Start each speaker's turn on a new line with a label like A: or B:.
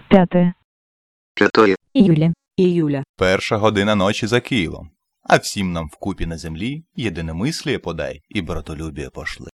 A: 5
B: 5
A: июля.
C: 1 година ночі за Києвом. А всім нам вкупі на землі єдиномисліє подай і братолюбіє пошли.